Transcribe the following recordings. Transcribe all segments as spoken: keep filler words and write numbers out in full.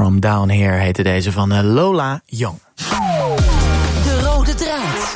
From Down Here heette deze van uh, Lola Young. De rode draad.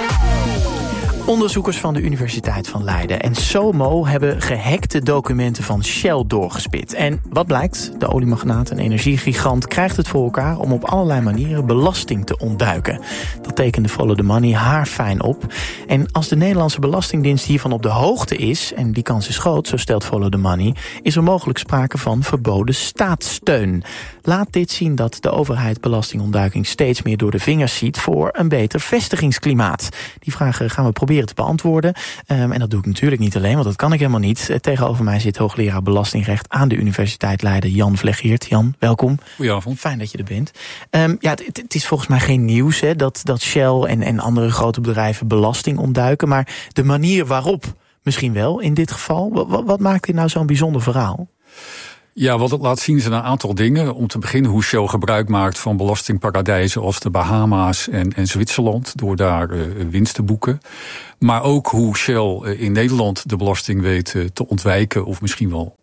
Onderzoekers van de Universiteit van Leiden en SOMO hebben gehackte documenten van Shell doorgespit. En wat blijkt? De oliemagnaat en energiegigant krijgt het voor elkaar om op allerlei manieren belasting te ontduiken. Dat tekende Follow the Money haarfijn op. En als de Nederlandse Belastingdienst hiervan op de hoogte is, en die kans is groot, zo stelt Follow the Money, is er mogelijk sprake van verboden staatssteun. Laat dit zien dat de overheid belastingontduiking steeds meer door de vingers ziet voor een beter vestigingsklimaat. Die vragen gaan we proberen te beantwoorden. Um, en dat doe ik natuurlijk niet alleen, want dat kan ik helemaal niet. Uh, tegenover mij zit hoogleraar belastingrecht aan de Universiteit Leiden, Jan Vlegeert. Jan, welkom. Goedenavond. Fijn dat je er bent. Um, ja, het, het is volgens mij geen nieuws hè, dat, dat Shell en, en andere grote bedrijven belasting ontduiken. Maar de manier waarop misschien wel in dit geval. Wat, wat maakt dit nou zo'n bijzonder verhaal? Ja, wat het laat zien zijn een aantal dingen. Om te beginnen hoe Shell gebruik maakt van belastingparadijzen als de Bahama's en, en Zwitserland, door daar uh, winst te boeken. Maar ook hoe Shell uh, in Nederland de belasting weet uh, te ontwijken, of misschien wel,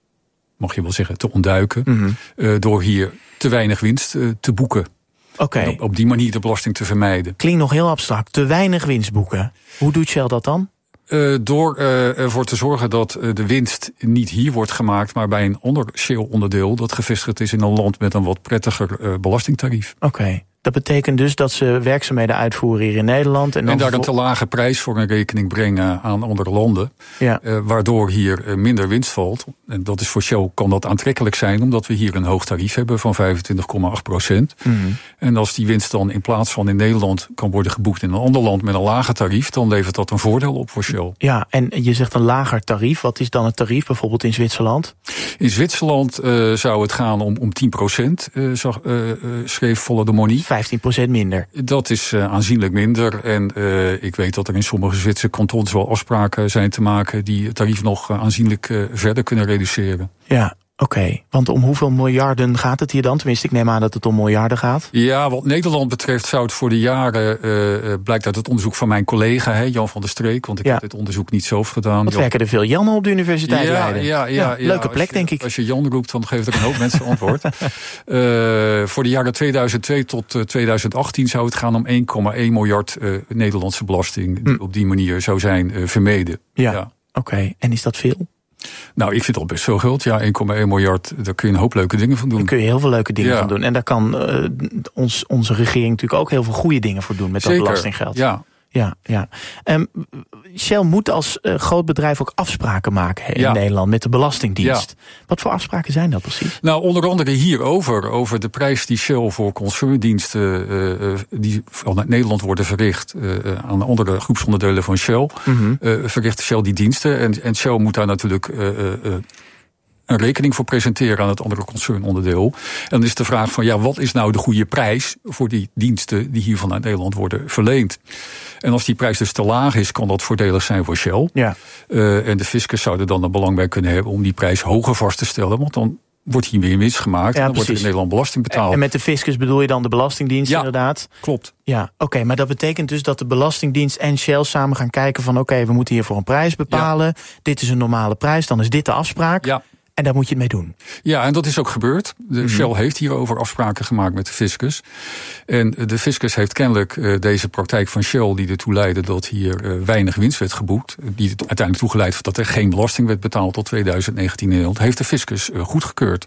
mag je wel zeggen, te ontduiken. Mm-hmm. Uh, door hier te weinig winst uh, te boeken. Oké. Okay. Op, op die manier de belasting te vermijden. Klinkt nog heel abstract. Te weinig winst boeken. Hoe doet Shell dat dan? Uh, door uh, ervoor te zorgen dat uh, de winst niet hier wordt gemaakt, maar bij een ander Shell-onderdeel dat gevestigd is in een land met een wat prettiger uh, belastingtarief. Oké. Okay. Dat betekent dus dat ze werkzaamheden uitvoeren hier in Nederland. En, dan en daar een te lage prijs voor een rekening brengen aan andere landen. Ja. Uh, waardoor hier uh, minder winst valt. En dat is voor Shell kan dat aantrekkelijk zijn, omdat we hier een hoog tarief hebben van vijfentwintig komma acht procent. Mm-hmm. En als die winst dan in plaats van in Nederland kan worden geboekt in een ander land met een lager tarief, dan levert dat een voordeel op voor Shell. Ja, en je zegt een lager tarief. Wat is dan het tarief bijvoorbeeld in Zwitserland? In Zwitserland uh, zou het gaan om, om tien procent, uh, zag, uh, uh, schreef Follow the Money. vijftien procent minder. Dat is uh, aanzienlijk minder. En uh, ik weet dat er in sommige Zwitserse kantons wel afspraken zijn te maken die het tarief nog uh, aanzienlijk uh, verder kunnen reduceren. Ja. Oké, okay, want om hoeveel miljarden gaat het hier dan? Tenminste, ik neem aan dat het om miljarden gaat. Ja, wat Nederland betreft zou het voor de jaren, uh, blijkt uit het onderzoek van mijn collega, hè, Jan van der Streek, want ik ja. heb dit onderzoek niet zelf gedaan. Wat werken er veel Jannen op de Universiteit ja, Leiden? Ja, ja, ja, leuke ja, plek, je, denk ik. Als je Jan roept, dan geeft er een hoop mensen antwoord. Uh, voor de jaren tweeduizend twee tot tweeduizend achttien zou het gaan om één komma één miljard uh, Nederlandse belasting, die hm. op die manier zou zijn uh, vermeden. Ja, ja. Oké. Okay. En is dat veel? Nou, ik vind dat best veel geld. Ja, één komma één miljard, daar kun je een hoop leuke dingen van doen. Daar kun je heel veel leuke dingen ja. van doen. En daar kan uh, ons, onze regering natuurlijk ook heel veel goede dingen voor doen met Zeker. dat belastinggeld. Ja. Ja, ja. Um, Shell moet als uh, groot bedrijf ook afspraken maken hè, in ja. Nederland met de Belastingdienst. Ja. Wat voor afspraken zijn dat precies? Nou, onder andere hierover, over de prijs die Shell voor concerndiensten uh, uh, die vanuit Nederland worden verricht uh, aan andere groepsonderdelen van Shell. Mm-hmm. Uh, verricht Shell die diensten en, en Shell moet daar natuurlijk Uh, uh, een rekening voor presenteren aan het andere concernonderdeel. En dan is de vraag van, ja, wat is nou de goede prijs voor die diensten die hier vanuit Nederland worden verleend? En als die prijs dus te laag is, kan dat voordelig zijn voor Shell. Ja. Uh, en de fiscus zou er dan een belang bij kunnen hebben om die prijs hoger vast te stellen, want dan wordt hier weer winst gemaakt ja, en dan precies. wordt er in Nederland belasting betaald. En met de fiscus bedoel je dan de Belastingdienst ja, inderdaad? Klopt. Ja, oké, okay, maar dat betekent dus dat de Belastingdienst en Shell samen gaan kijken van oké, okay, we moeten hiervoor een prijs bepalen. Ja. Dit is een normale prijs, dan is dit de afspraak. Ja. En daar moet je het mee doen. Ja, en dat is ook gebeurd. De mm-hmm. Shell heeft hierover afspraken gemaakt met de fiscus. En de fiscus heeft kennelijk uh, deze praktijk van Shell, die ertoe leidde dat hier uh, weinig winst werd geboekt, die het uiteindelijk toegeleid dat er geen belasting werd betaald tot tweeduizend negentien in Nederland, heeft de fiscus uh, goedgekeurd.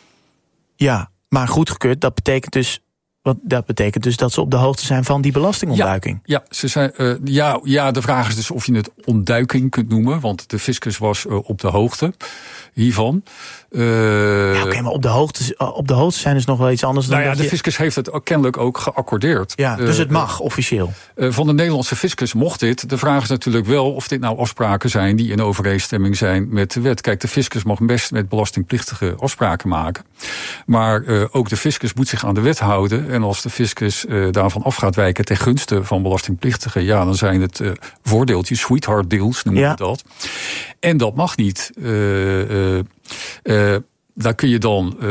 Ja, maar goedgekeurd, dat betekent dus Want dat betekent dus dat ze op de hoogte zijn van die belastingontduiking. Ja, ja, ze zijn, uh, ja, ja, de vraag is dus of je het ontduiking kunt noemen. Want de fiscus was uh, op de hoogte hiervan. Uh, ja, oké, okay, maar op de, hoogte, op de hoogte zijn is nog wel iets anders dan. Nou ja, de je... fiscus heeft het ook kennelijk ook geaccordeerd. Ja, dus het mag uh, officieel. Uh, van de Nederlandse fiscus mocht dit. De vraag is natuurlijk wel of dit nou afspraken zijn die in overeenstemming zijn met de wet. Kijk, de fiscus mag best met belastingplichtige afspraken maken. Maar uh, ook de fiscus moet zich aan de wet houden. En als de fiscus uh, daarvan af gaat wijken ten gunste van belastingplichtigen, ja, dan zijn het uh, voordeeltjes, sweetheart deals noemen we ja. dat. En dat mag niet. Uh, uh, uh, daar kun je dan uh,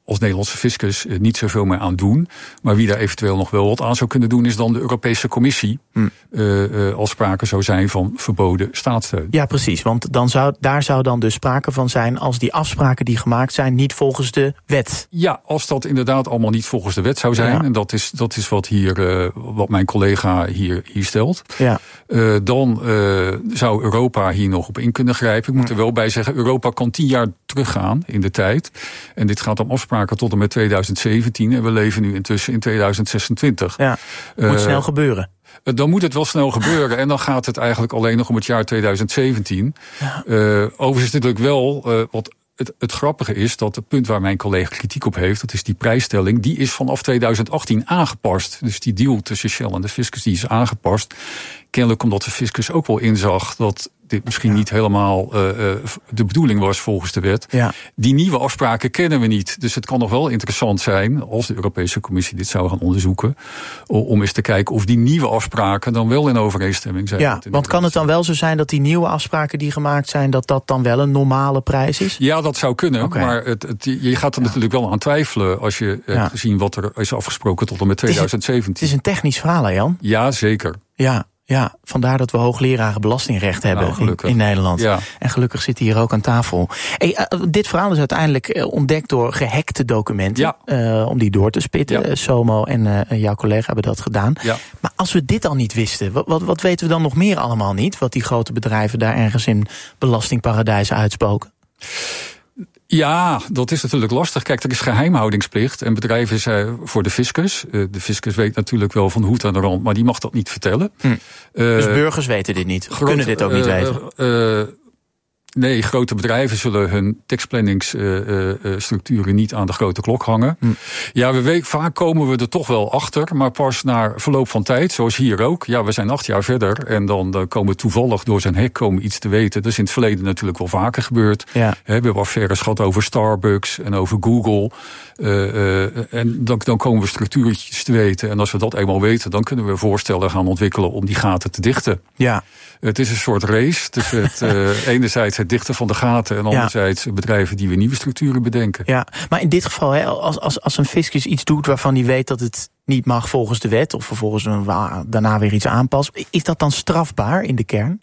als Nederlandse fiscus uh, niet zoveel meer aan doen. Maar wie daar eventueel nog wel wat aan zou kunnen doen is dan de Europese Commissie. Hm. Uh, uh, als sprake zou zijn van verboden staatssteun. Ja, precies. Want dan zou, daar zou dan dus sprake van zijn als die afspraken die gemaakt zijn niet volgens de wet. Ja, als dat inderdaad allemaal niet volgens de wet zou zijn. Ja. En dat is, dat is wat, hier, uh, wat mijn collega hier, hier stelt. Ja. Uh, dan uh, zou Europa hier nog op in kunnen grijpen. Ik moet er wel bij zeggen, Europa kan tien jaar teruggaan in de tijd. En dit gaat om afspraken tot en met tweeduizend zeventien. En we leven nu intussen in tweeduizend zesentwintig. Ja, moet uh, snel gebeuren. Dan moet het wel snel gebeuren. En dan gaat het eigenlijk alleen nog om het jaar tweeduizend zeventien. Ja. Uh, overigens is dit natuurlijk wel uh, wat... Het, het grappige is dat het punt waar mijn collega kritiek op heeft, dat is die prijsstelling, die is vanaf tweeduizend achttien aangepast. Dus die deal tussen Shell en de fiscus die is aangepast. Kennelijk omdat de fiscus ook wel inzag dat dit misschien ja. niet helemaal uh, de bedoeling was volgens de wet. Ja. Die nieuwe afspraken kennen we niet. Dus het kan nog wel interessant zijn, als de Europese Commissie dit zou gaan onderzoeken, om eens te kijken of die nieuwe afspraken dan wel in overeenstemming zijn. Ja, want kan het dan wel zo zijn dat die nieuwe afspraken die gemaakt zijn, dat dat dan wel een normale prijs is? Ja, dat zou kunnen. Okay. Maar het, het, je gaat er ja. natuurlijk wel aan twijfelen als je ja. hebt gezien wat er is afgesproken tot en met tweeduizend zeventien. Het is een technisch verhaal, hè, Jan? Ja, zeker. Ja. Ja, vandaar dat we hoogleraren belastingrecht hebben nou, in, in Nederland. Ja. En gelukkig zit hij hier ook aan tafel. Hey, uh, dit verhaal is uiteindelijk uh, ontdekt door gehackte documenten. Ja. Uh, om die door te spitten. Ja. Uh, Somo en uh, jouw collega hebben dat gedaan. Ja. Maar als we dit al niet wisten, wat, wat, wat weten we dan nog meer allemaal niet? Wat die grote bedrijven daar ergens in belastingparadijzen uitspoken? Ja, dat is natuurlijk lastig. Kijk, er is geheimhoudingsplicht en bedrijven zijn voor de fiscus. Uh, de fiscus weet natuurlijk wel van hoed aan de rand, maar die mag dat niet vertellen. Hm. Uh, dus burgers weten dit niet, groot, kunnen dit ook niet uh, weten? Uh, uh, Nee, grote bedrijven zullen hun tekstplanningsstructuren uh, uh, niet aan de grote klok hangen. Hm. Ja, we weten, vaak komen we er toch wel achter, maar pas na verloop van tijd, zoals hier ook. Ja, we zijn acht jaar verder en dan, dan komen we toevallig door zijn hek komen iets te weten. Dat is in het verleden natuurlijk wel vaker gebeurd. Ja. He, we hebben affaires gehad over Starbucks en over Google. Uh, uh, en dan, dan komen we structuurtjes te weten. En als we dat eenmaal weten, dan kunnen we voorstellen gaan ontwikkelen om die gaten te dichten. Ja. Het is een soort race tussen het, uh, enerzijds het dichten van de gaten en anderzijds ja. bedrijven die weer nieuwe structuren bedenken. Ja, maar in dit geval, hè, als, als, als een fiscus iets doet waarvan hij weet dat het niet mag volgens de wet, of vervolgens een, daarna weer iets aanpast, is dat dan strafbaar in de kern?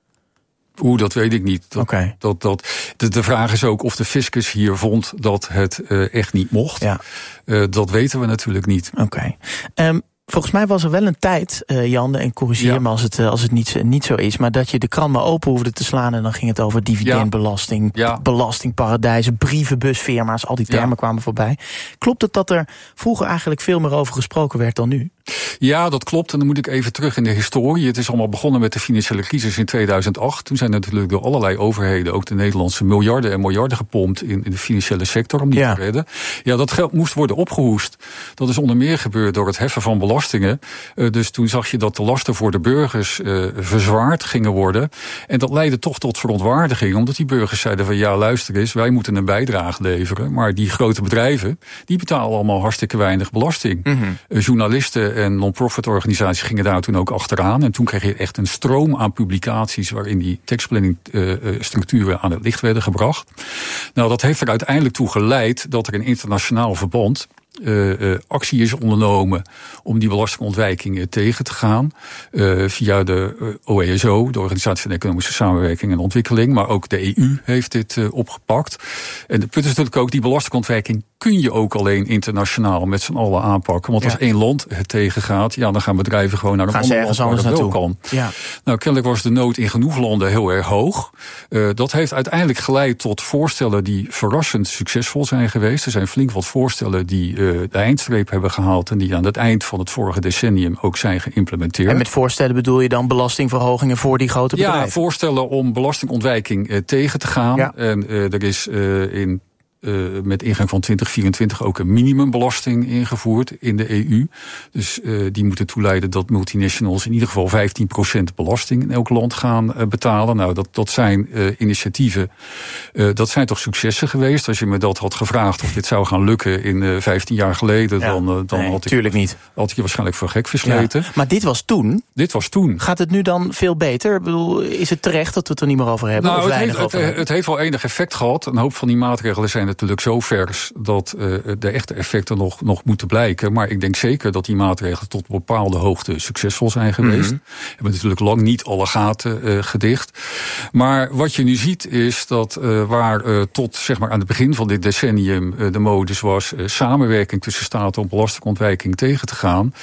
Oeh, dat weet ik niet. Dat, okay. dat, dat, de, de vraag is ook of de fiscus hier vond dat het uh, echt niet mocht. Ja. Uh, dat weten we natuurlijk niet. Oké. Okay. Um, Volgens mij was er wel een tijd, uh, Jan, en corrigeer ja. me als het, als het niet, niet zo is, maar dat je de krant maar open hoefde te slaan en dan ging het over dividendbelasting, ja. Ja. belastingparadijzen, brievenbusfirma's, al die termen ja. kwamen voorbij. Klopt het dat er vroeger eigenlijk veel meer over gesproken werd dan nu? Ja, dat klopt. En dan moet ik even terug in de historie. Het is allemaal begonnen met de financiële crisis in tweeduizend acht. Toen zijn natuurlijk door allerlei overheden, ook de Nederlandse, miljarden en miljarden gepompt in, in de financiële sector om die ja. te redden. Ja, dat geld moest worden opgehoest. Dat is onder meer gebeurd door het heffen van belastingen. Uh, dus toen zag je dat de lasten voor de burgers uh, verzwaard gingen worden. En dat leidde toch tot verontwaardiging, omdat die burgers zeiden van ja, luister eens, wij moeten een bijdrage leveren. Maar die grote bedrijven, die betalen allemaal hartstikke weinig belasting. Mm-hmm. Uh, journalisten en non-profit organisaties gingen daar toen ook achteraan. En toen kreeg je echt een stroom aan publicaties waarin die tekstplanningstructuren aan het licht werden gebracht. Nou, dat heeft er uiteindelijk toe geleid dat er een internationaal verband Uh, uh, actie is ondernomen om die belastingontwijking uh, tegen te gaan. Uh, via de uh, O E S O, de Organisatie van Economische Samenwerking en Ontwikkeling. Maar ook de E U heeft dit uh, opgepakt. En het punt is natuurlijk ook, die belastingontwijking kun je ook alleen internationaal met z'n allen aanpakken. Want ja. als één land het tegengaat, ja, dan gaan bedrijven gewoon naar een ander land waar het wel kan. Ja. Nou, kennelijk was de nood in genoeg landen heel erg hoog. Uh, dat heeft uiteindelijk geleid tot voorstellen die verrassend succesvol zijn geweest. Er zijn flink wat voorstellen die uh, de eindstreep hebben gehaald en die aan het eind van het vorige decennium ook zijn geïmplementeerd. En met voorstellen bedoel je dan belastingverhogingen voor die grote bedrijven? Ja, voorstellen om belastingontwijking uh, tegen te gaan. Ja. En uh, er is uh, in Uh, met ingang van twintig vierentwintig ook een minimumbelasting ingevoerd in de E U. Dus uh, die moeten toeleiden dat multinationals in ieder geval vijftien procent belasting in elk land gaan uh, betalen. Nou, dat, dat zijn uh, initiatieven, uh, dat zijn toch successen geweest. Als je me dat had gevraagd of dit zou gaan lukken in uh, vijftien jaar geleden, ja, dan, uh, dan nee, had, ik, niet. had ik je waarschijnlijk voor gek versleten. Ja, maar dit was toen? Dit was toen. Gaat het nu dan veel beter? Ik bedoel, is het terecht dat we het er niet meer over hebben? Nou, of het, heeft, over het, hebben? het heeft wel enig effect gehad. Een hoop van die maatregelen zijn natuurlijk zo vers dat uh, de echte effecten nog, nog moeten blijken. Maar ik denk zeker dat die maatregelen tot een bepaalde hoogte succesvol zijn geweest. Mm-hmm. We hebben natuurlijk lang niet alle gaten uh, gedicht. Maar wat je nu ziet is dat uh, waar uh, tot zeg maar aan het begin van dit decennium uh, de modus was uh, samenwerking tussen staten om belastingontwijking tegen te gaan.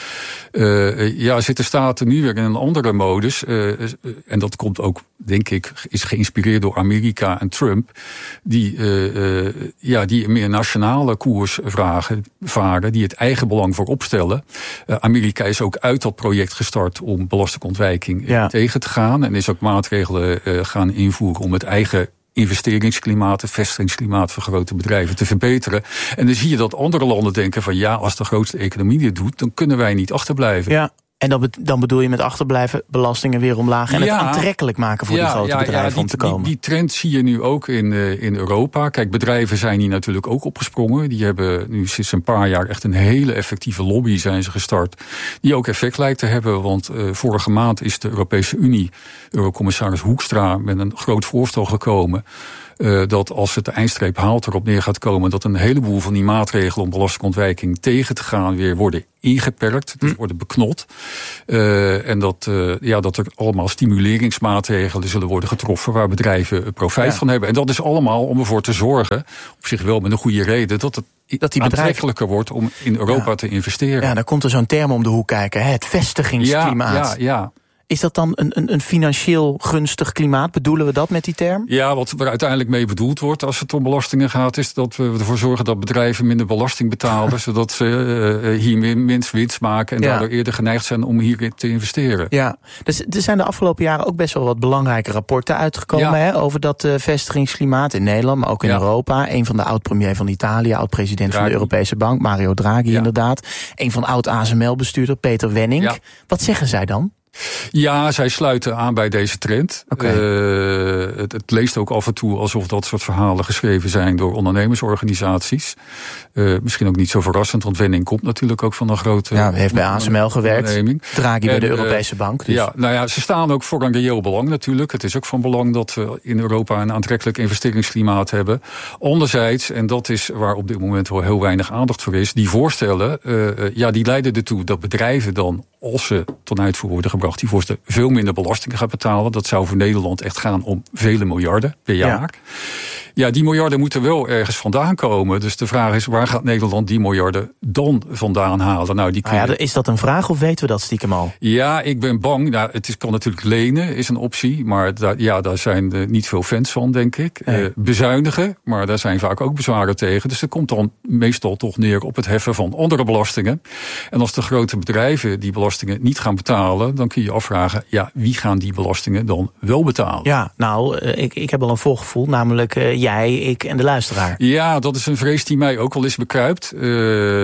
Uh, ja, zitten staten nu weer in een andere modus. Uh, en dat komt ook, denk ik, is geïnspireerd door Amerika en Trump. Die, uh, uh, ja, die een meer nationale koers vragen, varen. Die het eigen belang voorop stellen. Uh, Amerika is ook uit dat project gestart om belastingontwijking ja. tegen te gaan. En is ook maatregelen uh, gaan invoeren om het eigen investeringsklimaat, het vestigingsklimaat van grote bedrijven te verbeteren. En dan zie je dat andere landen denken van ja, als de grootste economie dit doet, dan kunnen wij niet achterblijven. Ja. En dan, dan bedoel je met achterblijven belastingen weer omlaag en ja, het aantrekkelijk maken voor ja, die grote ja, bedrijven ja, die, om te komen. Die, die trend zie je nu ook in, uh, in Europa. Kijk, bedrijven zijn hier natuurlijk ook opgesprongen. Die hebben nu sinds een paar jaar echt een hele effectieve lobby zijn ze gestart. Die ook effect lijkt te hebben. Want uh, vorige maand is de Europese Unie, Eurocommissaris Hoekstra, met een groot voorstel gekomen. Uh, dat als het de eindstreep haalt erop neer gaat komen dat een heleboel van die maatregelen om belastingontwijking tegen te gaan weer worden ingeperkt, dus worden beknot. Uh, en dat, uh, ja, dat er allemaal stimuleringsmaatregelen zullen worden getroffen waar bedrijven profijt ja. van hebben. En dat is allemaal om ervoor te zorgen, op zich wel met een goede reden, dat het dat die aantrekkelijker wordt om in Europa ja. te investeren. Ja, dan komt er zo'n term om de hoek kijken, hè? Het vestigingsklimaat. Ja, ja, ja. Is dat dan een, een, een financieel gunstig klimaat? Bedoelen we dat met die term? Ja, wat er uiteindelijk mee bedoeld wordt als het om belastingen gaat, is dat we ervoor zorgen dat bedrijven minder belasting betalen, zodat ze uh, hier minst winst maken en ja. daardoor eerder geneigd zijn om hierin te investeren. Ja, dus er zijn de afgelopen jaren ook best wel wat belangrijke rapporten uitgekomen ja. hè, over dat uh, vestigingsklimaat in Nederland, maar ook in ja. Europa. Een van de oud-premier van Italië, oud-president van de Europese Bank, Mario Draghi ja. inderdaad. Een van oud-A S M L-bestuurder, Peter Wenning. Ja. Wat zeggen zij dan? Ja, zij sluiten aan bij deze trend. Okay. Uh, het, het leest ook af en toe alsof dat soort verhalen geschreven zijn door ondernemersorganisaties. Uh, misschien ook niet zo verrassend, want Wenning komt natuurlijk ook van een grote ja, heeft bij A S M L gewerkt. Draghi bij de Europese uh, Bank. Dus. Ja, nou ja, ze staan ook voor een reëel belang natuurlijk. Het is ook van belang dat we in Europa een aantrekkelijk investeringsklimaat hebben. Anderzijds, en dat is waar op dit moment wel heel weinig aandacht voor is, die voorstellen, uh, ja, die leiden ertoe dat bedrijven dan, als ze ten uitvoer worden gebracht, die voorstellen veel minder belasting gaan betalen. Dat zou voor Nederland echt gaan om vele miljarden per jaar. Ja. Ja, die miljarden moeten wel ergens vandaan komen. Dus de vraag is, waar gaat Nederland die miljarden dan vandaan halen? Nou, die kunnen... ah ja, is dat een vraag of weten we dat stiekem al? Ja, ik ben bang. Nou, het is, kan natuurlijk lenen, is een optie. Maar daar, ja, daar zijn er niet veel fans van, denk ik. Nee. Uh, bezuinigen, maar daar zijn vaak ook bezwaren tegen. Dus dat komt dan meestal toch neer op het heffen van andere belastingen. En als de grote bedrijven die belastingen niet gaan betalen, dan kun je je afvragen, ja, wie gaan die belastingen dan wel betalen? Ja, nou, ik, ik heb al een voorgevoel, namelijk uh, jij, ik en de luisteraar. Ja, dat is een vrees die mij ook wel eens bekruipt. Uh,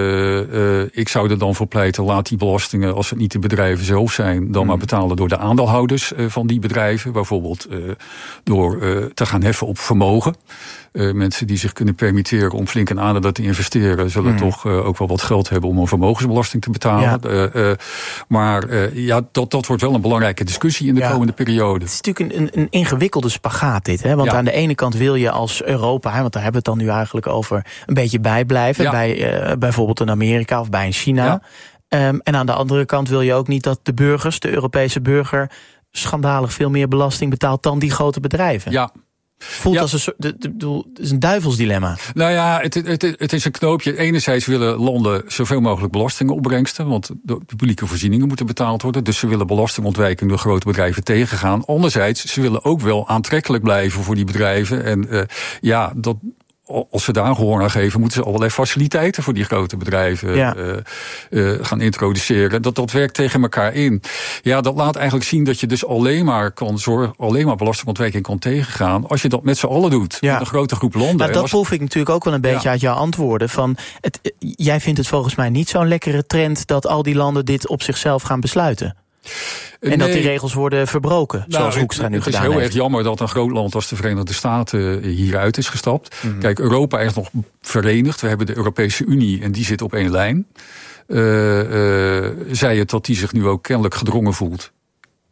uh, ik zou er dan voor pleiten, laat die belastingen, als het niet de bedrijven zelf zijn, dan mm. maar betalen door de aandeelhouders uh, van die bedrijven. Bijvoorbeeld uh, door uh, te gaan heffen op vermogen. Uh, mensen die zich kunnen permitteren om flink in aandelen te investeren, zullen mm. toch uh, ook wel wat geld hebben om een vermogensbelasting te betalen. Ja. Uh, uh, maar uh, ja, dat, dat wordt wel een belangrijke discussie in de ja. komende periode. Het is natuurlijk een, een ingewikkelde spagaat dit. Hè? Want ja. aan de ene kant wil je als Europa, hè, want daar hebben we het dan nu eigenlijk over, een beetje bijblijven. Ja. Bij uh, bijvoorbeeld in Amerika of bij in China. Ja. Um, en aan de andere kant wil je ook niet dat de burgers, de Europese burger, schandalig veel meer belasting betaalt dan die grote bedrijven. Ja. Voelt ja. als een soort, de, de, de, het is een duivelsdilemma. Nou ja, het, het, het is een knoopje. Enerzijds willen landen zoveel mogelijk belastingen opbrengsten, want de publieke voorzieningen moeten betaald worden. Dus ze willen belastingontwijking door grote bedrijven tegengaan. Anderzijds, ze willen ook wel aantrekkelijk blijven voor die bedrijven. En uh, ja, dat, als ze daar gehoor aan geven, moeten ze allerlei faciliteiten voor die grote bedrijven ja. uh, uh, gaan introduceren. Dat, dat werkt tegen elkaar in. Ja, dat laat eigenlijk zien dat je dus alleen maar kan zorgen, alleen maar belastingontwijking kan tegengaan als je dat met z'n allen doet. Ja. Met een grote groep landen. Nou, dat proef ik natuurlijk ook wel een beetje ja. uit jouw antwoorden. Van het, jij vindt het volgens mij niet zo'n lekkere trend dat al die landen dit op zichzelf gaan besluiten. En nee. dat die regels worden verbroken, nou, zoals Hoekstra nu gedaan heeft. Het is heel erg jammer dat een groot land als de Verenigde Staten hieruit is gestapt. Mm-hmm. Kijk, Europa is nog verenigd. We hebben de Europese Unie en die zit op één lijn. Uh, uh, zei het dat die zich nu ook kennelijk gedrongen voelt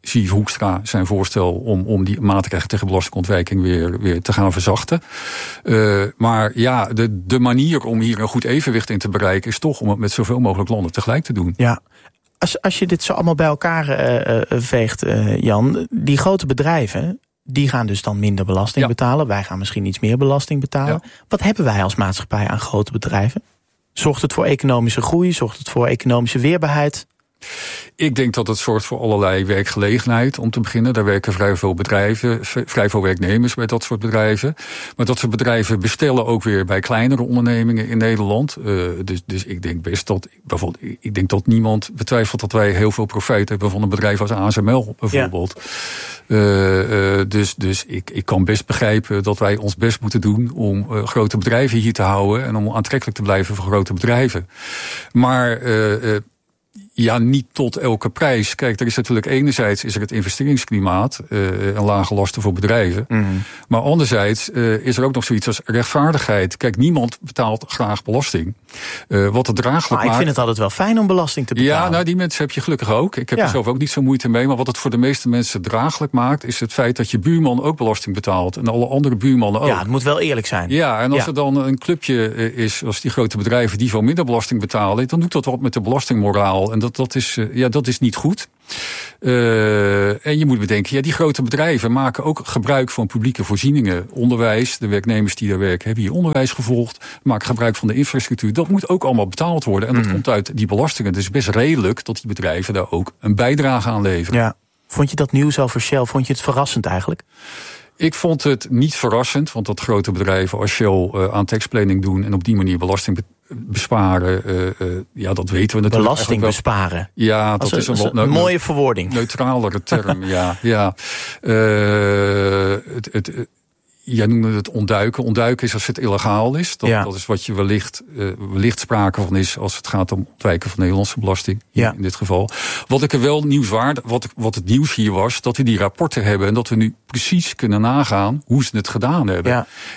inclusief Hoekstra zijn voorstel om, om die maatregelen tegen belastingontwijking weer, weer te gaan verzachten. Uh, maar ja, de, de manier om hier een goed evenwicht in te bereiken is toch om het met zoveel mogelijk landen tegelijk te doen. Ja. Als, als je dit zo allemaal bij elkaar uh, uh, veegt, uh, Jan, die grote bedrijven, die gaan dus dan minder belasting ja. betalen. Wij gaan misschien iets meer belasting betalen. Ja. Wat hebben wij als maatschappij aan grote bedrijven? Zorgt het voor economische groei? Zorgt het voor economische weerbaarheid? Ik denk dat het zorgt voor allerlei werkgelegenheid, om te beginnen. Daar werken vrij veel bedrijven, vrij veel werknemers bij dat soort bedrijven. Maar dat soort bedrijven bestellen ook weer bij kleinere ondernemingen in Nederland. Uh, dus, dus ik denk best dat, bijvoorbeeld, ik denk dat niemand betwijfelt dat wij heel veel profijt hebben van een bedrijf als A S M L, bijvoorbeeld. Ja. Uh, uh, dus dus ik, ik kan best begrijpen dat wij ons best moeten doen om uh, grote bedrijven hier te houden en om aantrekkelijk te blijven voor grote bedrijven. Maar uh, uh, ja, niet tot elke prijs. Kijk, er is natuurlijk enerzijds is er het investeringsklimaat uh, en lage lasten voor bedrijven. Mm. Maar anderzijds uh, is er ook nog zoiets als rechtvaardigheid. Kijk, niemand betaalt graag belasting. Uh, wat het draaglijk maar maakt. Ik vind het altijd wel fijn om belasting te betalen. Ja, nou die mensen heb je gelukkig ook. Ik heb ja. er zelf ook niet zo moeite mee. Maar wat het voor de meeste mensen draaglijk maakt, is het feit dat je buurman ook belasting betaalt. En alle andere buurmannen ook. Ja, het moet wel eerlijk zijn. Ja, en als ja. er dan een clubje is, als die grote bedrijven die veel minder belasting betalen, dan doet dat wat met de belastingmoraal. En dat, dat, is, ja, dat is niet goed. Uh, en je moet bedenken, ja, die grote bedrijven maken ook gebruik van publieke voorzieningen. Onderwijs, de werknemers die daar werken hebben hier onderwijs gevolgd. Maken gebruik van de infrastructuur. Dat moet ook allemaal betaald worden. En dat mm. komt uit die belastingen. Dus best redelijk dat die bedrijven daar ook een bijdrage aan leveren. Ja. Vond je dat nieuws over Shell, vond je het verrassend eigenlijk? Ik vond het niet verrassend, want dat grote bedrijven als Shell uh, aan taxplanning doen en op die manier belasting besparen, uh, uh, ja, dat weten we natuurlijk. Belasting besparen. Ja, dat is een, een, een mooie verwoording. Neutralere term, ja. ja. Uh, het, het, Jij noemde het ontduiken. Ontduiken is als het illegaal is. Dat, ja. dat is wat je wellicht, uh, wellicht sprake van is als het gaat om ontwijken van Nederlandse belasting. Ja. In dit geval. Wat ik er wel nieuwswaardig, wat, wat het nieuws hier was, dat we die rapporten hebben en dat we nu precies kunnen nagaan hoe ze het gedaan hebben. Ja.